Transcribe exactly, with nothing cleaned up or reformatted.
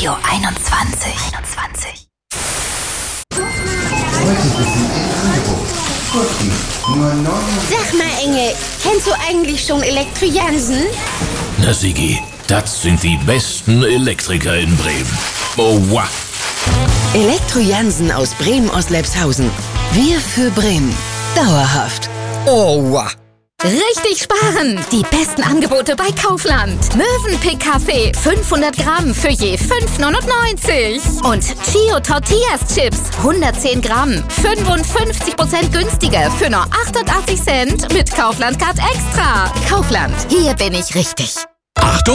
Radio einundzwanzig. einundzwanzig. Sag mal, Engel, kennst du eigentlich schon Elektro-Jansen? Na Sigi, das sind die besten Elektriker in Bremen. Oh, wow. Elektro-Jansen aus Bremen-Oslepshausen. Wir für Bremen. Dauerhaft. Oh, wow. Richtig sparen! Die besten Angebote bei Kaufland. Mövenpick Kaffee fünfhundert Gramm für je fünf neunundneunzig. Und Chio Tortillas Chips hundertzehn Gramm. fünfundfünfzig Prozent günstiger für nur achtundachtzig Cent mit Kaufland Card Extra. Kaufland, hier bin ich richtig. Achtung!